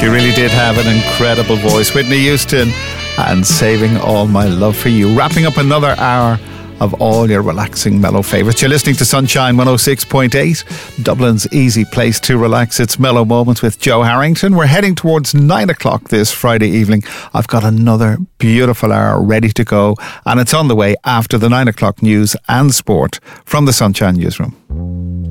really did have an incredible voice. Whitney Houston and Saving All My Love for You. Wrapping up another hour of all your relaxing mellow favourites. You're listening to Sunshine 106.8, Dublin's easy place to relax. It's Mellow Moments with Joe Harrington. We're heading towards 9 o'clock this Friday evening. I've got another beautiful hour ready to go, and it's on the way after the 9 o'clock news and sport from the Sunshine Newsroom.